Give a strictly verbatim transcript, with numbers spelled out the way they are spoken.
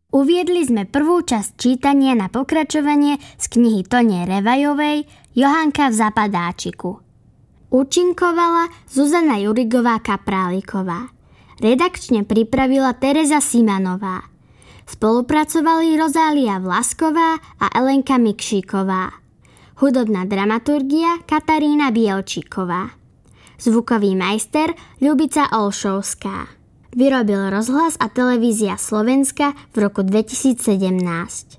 Uviedli sme prvú časť čítania na pokračovanie z knihy Tone Revajovej Johanka v zapadáčiku. Účinkovala Zuzana Jurigová-Kapráliková. Redakčne pripravila Tereza Simanová. Spolupracovali Rozália Vlasková a Elenka Mikšíková. Hudobná dramaturgia Katarína Bielčíková. Zvukový majster Ľubica Olšovská. Vyrobil Rozhlas a televízia Slovenska v roku dvetisícsedemnásť.